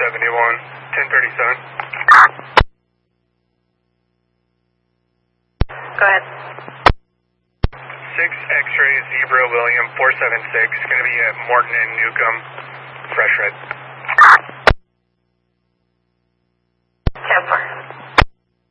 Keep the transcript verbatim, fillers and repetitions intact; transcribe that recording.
seventy-one, ten thirty-seven. Go ahead. six X-ray Zebra William four seven six, going to be at Morton and Newcomb, Fresh Red.